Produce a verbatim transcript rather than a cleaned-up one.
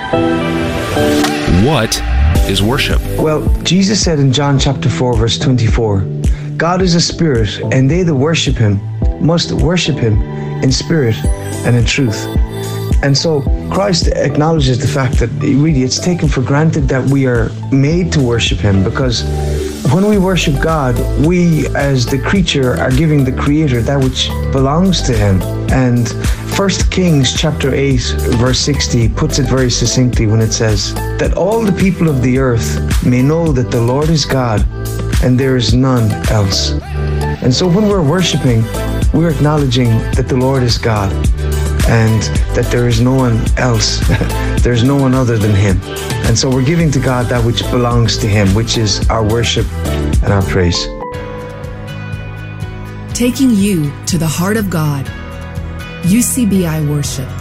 What is worship? Well, Jesus said in John chapter four, verse twenty-four, God is a spirit, and they that worship him must worship him in spirit and in truth. And so Christ acknowledges the fact that really it's taken for granted that we are made to worship him, because when we worship God, we as the creature are giving the creator that which belongs to him. And First Kings chapter eight verse sixty puts it very succinctly when it says that all the people of the earth may know that the Lord is God and there is none else. And so when we're worshiping, we're acknowledging that the Lord is God and that there is no one else. There's no one other than him. And so we're giving to God that which belongs to him, which is our worship and our praise. Taking you to the heart of God. U C B I Worship.